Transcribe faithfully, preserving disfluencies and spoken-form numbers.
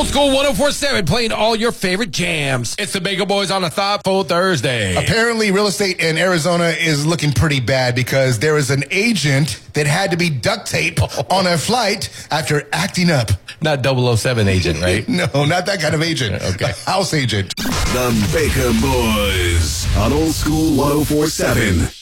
Old School one oh four point seven playing all your favorite jams. It's the Bagel Boys on a Thoughtful Thursday. Apparently, real estate in Arizona is looking pretty bad because there is an agent that had to be duct taped on a flight after acting up. Not double oh seven agent, right? No, not that kind of agent. Okay. A house agent. The Baker Boys on Old School one oh four point seven.